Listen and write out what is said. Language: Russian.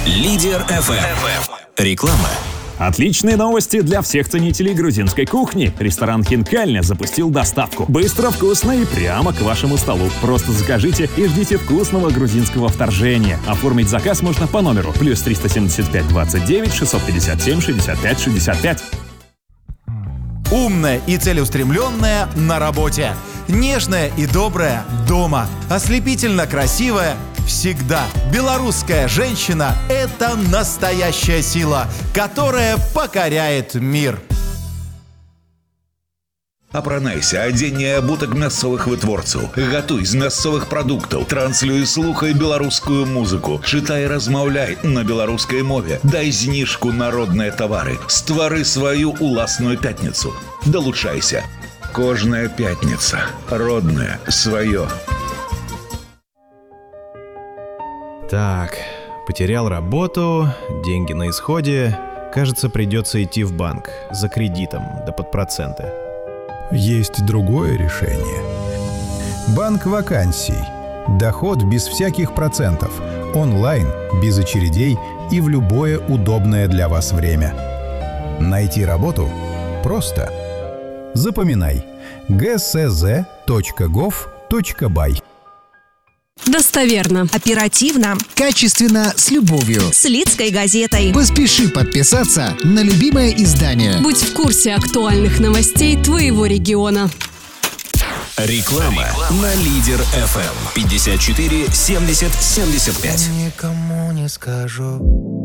Лидер FM. Реклама. Отличные новости для всех ценителей грузинской кухни. Ресторан «Хинкальня» запустил доставку. Быстро, вкусно и прямо к вашему столу. Просто закажите и ждите вкусного грузинского вторжения. Оформить заказ можно по номеру +375 29 657 65 65. Умная и целеустремленная на работе. Нежная и добрая дома. Ослепительно красивая всегда. Белорусская женщина – это настоящая сила, которая покоряет мир. Апранайся, адзенне абутак мясцовых вытворцаў. Гатуй з мясцовых прадуктаў. Транслюй, слухай беларускую музыку. Чытай, размаўляй на беларускай мове. Дай зніжку на родныя тавары. Ствары сваю уласную пятніцу. Далучайся. Кожная пятница. Родное. Свое. Так, потерял работу, деньги на исходе. Кажется, придется идти в банк за кредитом, да под проценты. Есть другое решение. Банк вакансий. Доход без всяких процентов. Онлайн, без очередей и в любое удобное для вас время. Найти работу просто. Запоминай. gsz.gov.by. Достоверно, оперативно, качественно, с любовью. с Лидской газетой. Поспеши подписаться на любимое издание. Будь в курсе актуальных новостей твоего региона. Реклама на Лидер FM. 54 70 75. Никому не скажу.